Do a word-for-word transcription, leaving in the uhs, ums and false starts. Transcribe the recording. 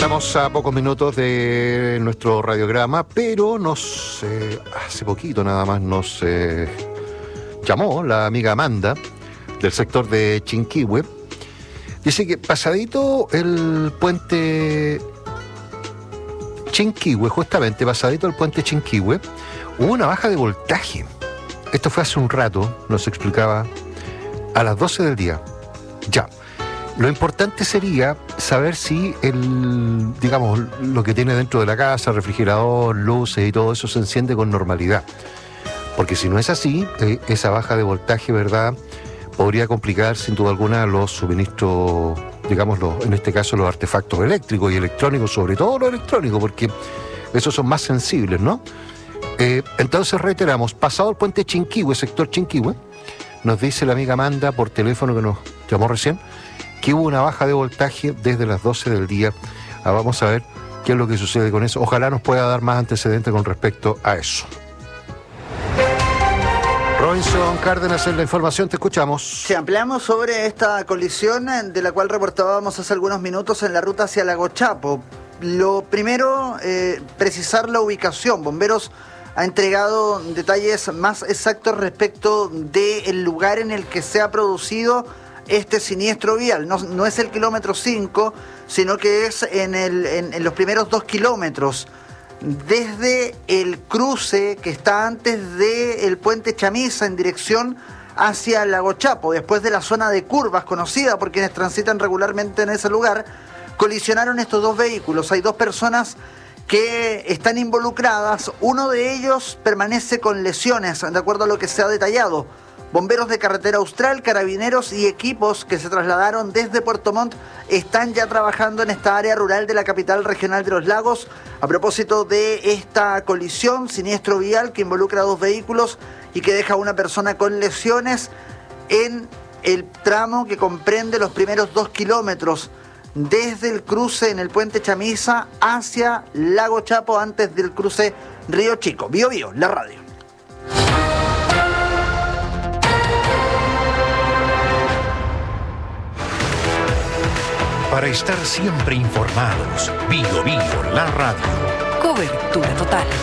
Estamos a pocos minutos de nuestro radiograma, pero nos eh, hace poquito nada más nos eh, llamó la amiga Amanda del sector de Chinquihue. Dice que pasadito el puente Chinquihue, justamente pasadito el puente Chinquihue, hubo una baja de voltaje. Esto fue hace un rato, nos explicaba, a las doce del día. Ya. Lo importante sería saber si el, digamos, lo que tiene dentro de la casa, refrigerador, luces y todo eso se enciende con normalidad. Porque si no es así, eh, esa baja de voltaje, ¿verdad?, podría complicar sin duda alguna los suministros, digamos, los, en este caso los artefactos eléctricos y electrónicos, sobre todo los electrónicos, porque esos son más sensibles, ¿no? Eh, entonces reiteramos, pasado el puente Chinquihue, sector Chinquihue, nos dice la amiga Amanda por teléfono que nos llamó recién, que hubo una baja de voltaje desde las doce del día. Ah, vamos a ver qué es lo que sucede con eso. Ojalá nos pueda dar más antecedentes con respecto a eso. Robinson Cárdenas en la información, te escuchamos. Sí, ampliamos sobre esta colisión de la cual reportábamos hace algunos minutos en la ruta hacia Lago Chapo. Lo primero, eh, precisar la ubicación. Bomberos ha entregado detalles más exactos respecto del lugar en el que se ha producido este siniestro vial. No, no es el kilómetro cinco, sino que es en, el, en, en los primeros dos kilómetros, desde el cruce que está antes del puente Chamisa en dirección hacia Lago Chapo, después de la zona de curvas conocida por quienes transitan regularmente en ese lugar. Colisionaron estos dos vehículos. Hay dos personas que están involucradas. Uno de ellos permanece con lesiones, de acuerdo a lo que se ha detallado. Bomberos de Carretera Austral, carabineros y equipos que se trasladaron desde Puerto Montt están ya trabajando en esta área rural de la capital regional de los lagos a propósito de esta colisión, siniestro vial que involucra a dos vehículos y que deja a una persona con lesiones en el tramo que comprende los primeros dos kilómetros desde el cruce en el puente Chamisa hacia Lago Chapo antes del cruce Río Chico. Bio Bio, la radio. Para estar siempre informados, Bio Bio, la radio. Cobertura total.